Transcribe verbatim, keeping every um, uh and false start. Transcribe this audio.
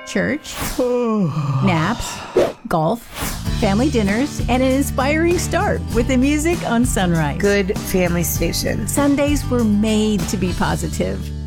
church, naps, golf, family dinners, and an inspiring start with the music on Sunrise. Good family station. Sundays were made to be positive.